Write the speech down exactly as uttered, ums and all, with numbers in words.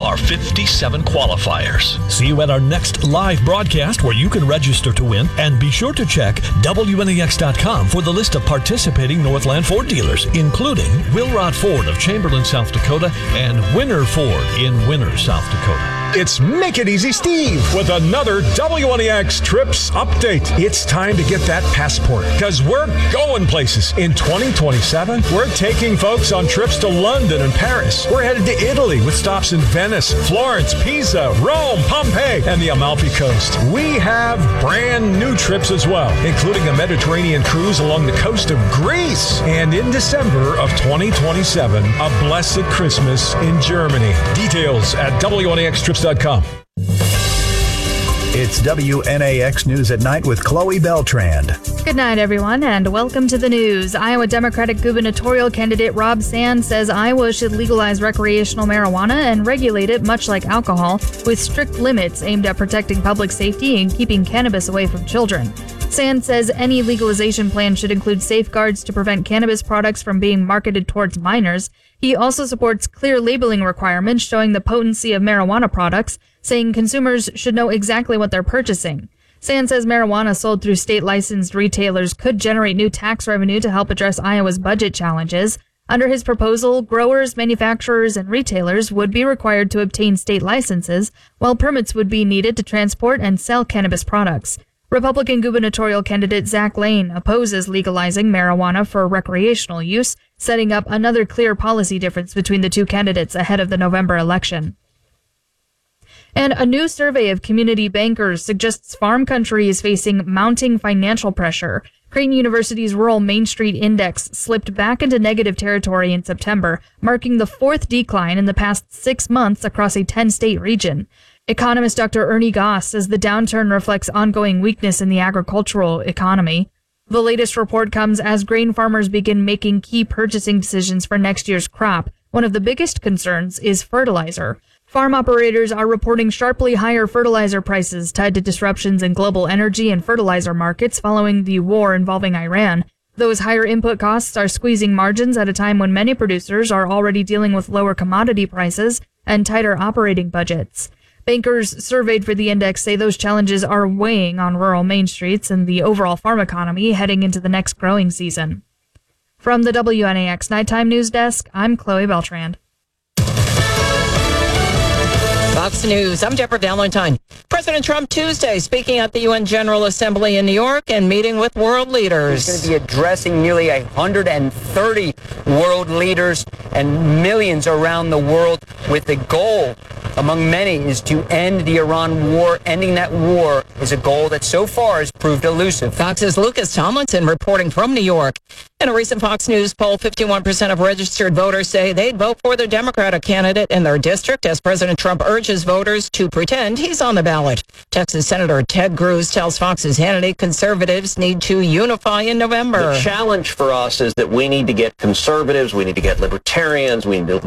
are fifty-seven qualifiers. See you at our next live broadcast where you can register to win, and be sure to check W N E X dot com for the list of participating Northland Ford dealers, including Wilrod Ford of Chamberlain, South Dakota, and Winter Ford in Winter, South Dakota. It's Make It Easy Steve with another W N E X Trips update. It's time to get that passport because we're going places. In twenty twenty-seven, we're taking folks on trips to London and Paris. We're headed to Italy with stops in Venice, Florence, Pisa, Rome, Pompeii, and the Amalfi Coast. We have brand new trips as well, including a Mediterranean cruise along the coast of Greece. And in December of twenty twenty-seven, a blessed Christmas in Germany. Details at W N E X trips dot com. It's W N A X News at Night with Chloe Beltrand. Good night, everyone, and welcome to the news. Iowa Democratic gubernatorial candidate Rob Sand says Iowa should legalize recreational marijuana and regulate it much like alcohol, with strict limits aimed at protecting public safety and keeping cannabis away from children. Sand says any legalization plan should include safeguards to prevent cannabis products from being marketed towards minors. He also supports clear labeling requirements showing the potency of marijuana products, saying consumers should know exactly what they're purchasing. Sand says marijuana sold through state-licensed retailers could generate new tax revenue to help address Iowa's budget challenges. Under his proposal, growers, manufacturers, and retailers would be required to obtain state licenses, while permits would be needed to transport and sell cannabis products. Republican gubernatorial candidate Zach Lane opposes legalizing marijuana for recreational use, setting up another clear policy difference between the two candidates ahead of the November election. And a new survey of community bankers suggests farm country is facing mounting financial pressure. Creighton University's Rural Main Street Index slipped back into negative territory in September, marking the fourth decline in the past six months across a ten-state region. Economist Doctor Ernie Goss says the downturn reflects ongoing weakness in the agricultural economy. The latest report comes as grain farmers begin making key purchasing decisions for next year's crop. One of the biggest concerns is fertilizer. Farm operators are reporting sharply higher fertilizer prices tied to disruptions in global energy and fertilizer markets following the war involving Iran. Those higher input costs are squeezing margins at a time when many producers are already dealing with lower commodity prices and tighter operating budgets. Bankers surveyed for the index say those challenges are weighing on rural main streets and the overall farm economy heading into the next growing season. From the W N A X Nighttime News Desk, I'm Chloe Beltrand. Fox News, I'm Deborah Valentine. President Trump Tuesday speaking at the U N General Assembly in New York and meeting with world leaders. He's going to be addressing nearly one hundred thirty world leaders and millions around the world with the goal, among many, is to end the Iran war. Ending that war is a goal that so far has proved elusive. Fox's Lucas Tomlinson reporting from New York. In a recent Fox News poll, fifty-one percent of registered voters say they'd vote for the Democratic candidate in their district as President Trump urges voters to pretend he's on the ballot. Texas Senator Ted Cruz tells Fox's Hannity conservatives need to unify in November. The challenge for us is that we need to get conservatives, we need to get libertarians, we need to